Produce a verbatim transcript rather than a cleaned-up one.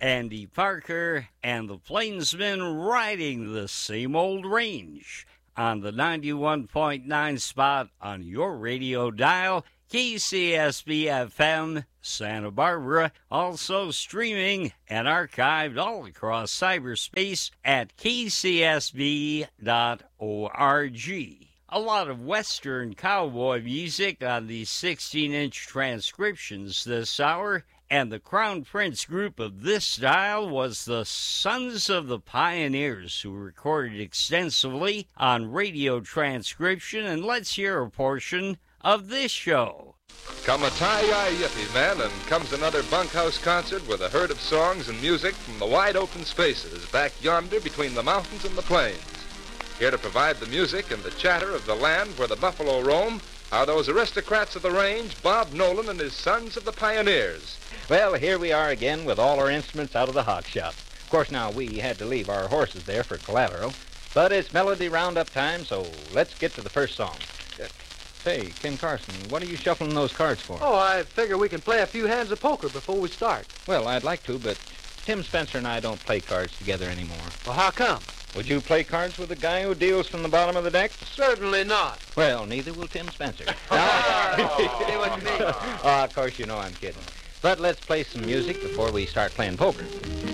Andy Parker and the Plainsmen riding the same old range on the ninety-one point nine spot on your radio dial, K C S B F M Santa Barbara, also streaming and archived all across cyberspace at k c s b dot org. A lot of Western cowboy music on these sixteen-inch transcriptions this hour, and the Crown Prince group of this style was the Sons of the Pioneers, who recorded extensively on radio transcription, and let's hear a portion of this show. Come a tie-yi yippee, man, and comes another bunkhouse concert with a herd of songs and music from the wide open spaces back yonder between the mountains and the plains. Here to provide the music and the chatter of the land where the buffalo roam are those aristocrats of the range, Bob Nolan and his Sons of the Pioneers. Well, here we are again with all our instruments out of the hock shop. Of course, now, we had to leave our horses there for collateral, but it's melody roundup time, so let's get to the first song. Uh, say, Ken Carson, what are you shuffling those cards for? Oh, I figure we can play a few hands of poker before we start. Well, I'd like to, but Tim Spencer and I don't play cards together anymore. Well, how come? Would you play cards with a guy who deals from the bottom of the deck? Certainly not. Well, neither will Tim Spencer. Oh, see what you mean. Oh, of course, you know I'm kidding. But let's play some music before we start playing poker.